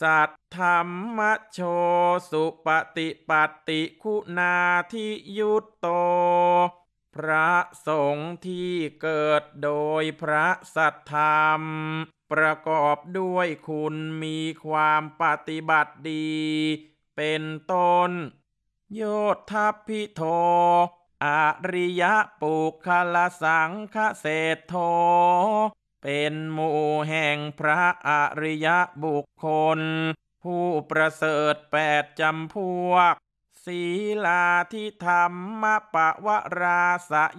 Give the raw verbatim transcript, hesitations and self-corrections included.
สัทธัมมโชสุปฏิปัตติคุณาทิยุตโตพระสงฆ์ที่เกิดโดยพระสัทธรรมประกอบด้วยคุณมีความปฏิบัติดีเป็นต้นโยทัพพิโทอริยปุคลสังฆเศรษโธเป็นหมู่แห่งพระอริยบุคคลผู้ประเสริฐแปดจำพวกศีลาธิธรรมปวราส